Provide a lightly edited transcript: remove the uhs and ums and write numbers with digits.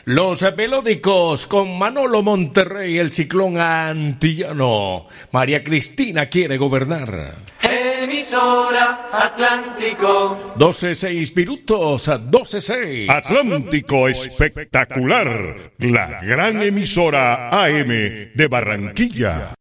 Los melódicos con Manolo Monterrey, el ciclón antillano. María Cristina quiere gobernar. Emisora Atlántico. 12:06 minutos, 12:06. Atlántico Espectacular, la gran emisora AM de Barranquilla.